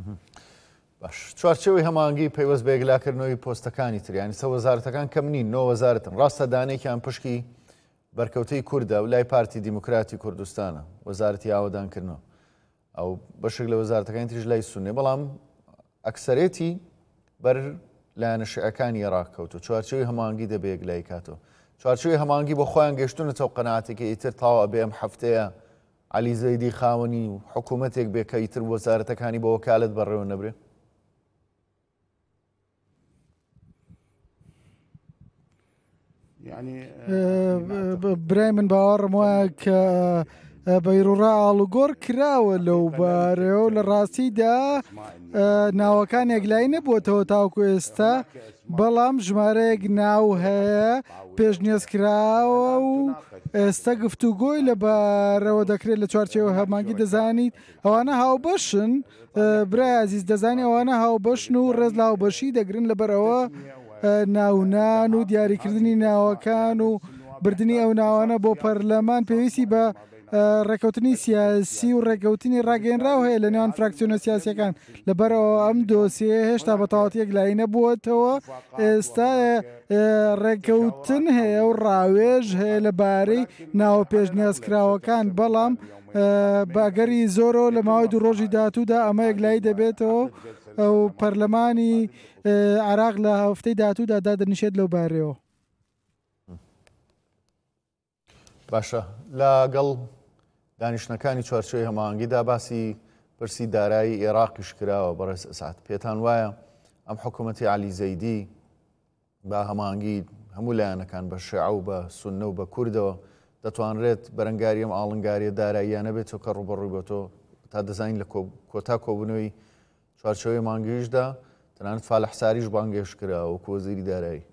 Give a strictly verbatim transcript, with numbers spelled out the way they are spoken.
باش چوارچێوەی هەماهەنگی پەیوەست بە یەکلاکردنەوەی پۆستەکانی تر یانی سە وەزارەتەکان کەم نین نۆ وەزارەتن ڕاستە دانێکیان پشکی بەرکەوتەی کووردە و لای پارتی دیموکراتی کوردستانە وەزارەتی ئاوەدانکردنەوە ئەو بەشێک لە وەزارەتەکانی تریش لای سونێ بەڵام ئەکسەرێتی بەر لایەنە شیعەکانی عێراق کەوتووە چوارچێوەی هەماهەنگی دەبێ یەکلایی کاتەوە چوارچێوەی هەماهەنگی بۆ خۆیان گەیشتونەتەوە قەناعەتێکی ئیتر تاوا بێ ئەم هەفتەیە عەلی زەیدی خاوەنی و حکوومەتێک بێ کە ئیتر وەزارەتەکانی بە وەکالەت بەڕێوە نەبرێ برای من باوەڕم وایە کە بەیروڕا ئاڵوگۆڕ کراوە لەو بارەوە لە ڕاستیدا ناوەکان یەکلایی نەبووەتەوە تاوکو ئێستا بەڵام ژمارەیەک ناو هەیە پێشنیازکراوە و ئێستا گفتوگۆی لەبارەوە دەکرێت لە چوارچێوە هەماهەنگی دەزانیت ئەوانە هاوبەشن برای عەزیز دەزانی ئەوانە هاوبەشن و ڕێز لە هاوبەشی دەگرن لەبەرەوە ناونان و دیاریکردنی ناوەکان و بردننی ئەو ناوانە بۆ پەرلەمان پێویستی بە ڕێکەوتنی سیاسی و ڕێکەوتنی ڕاگەیەنراو هەیە لە نێوان فراکسیۆنە سیاسیەکان لەبەرەوە ئەم دۆسیە هێشتا بە تەواوەتی یەکلایی نەبووەتەوە ئێستا ڕێکەوتن هەیە و ڕاوێژ هەیە لەبارەی ناوە پێشنیازکراوەکان بەڵام باگەری زۆرەوە لە ماوەی دوو ڕۆژی داهاتوودا ئەمە یەکلایی دەبێتەوە ئەو پەرلەمانی عێراق لە هەفتەی داهاتوودا دادەنیشێت لەو بارەوە. باشە لەگەڵ دانیشتنەکانی چوارچێوەی هەماهەنگیدا باسی پرسی دارایی عێراقیش کراوە بەڕێز ئەسعەد پێتان وایە ئەم حکوومەتی عەلی زەیدی بە هەماهەنگی هەموو لایەنەکان بە شیعە و بە سوننە و بە کوردەوە دەتوانرێت بەرەنگاری ئەم ئاڵنگاریە داراییانە بێتەوە کە ڕوبەڕووی بۆتەوە تا دەزانین لە کۆتا کۆبوونەوەی چوارچێوەی مانگیشدا تەنانەت فالەحساریش بانگێش کراوە وەکو وەزیری دارایی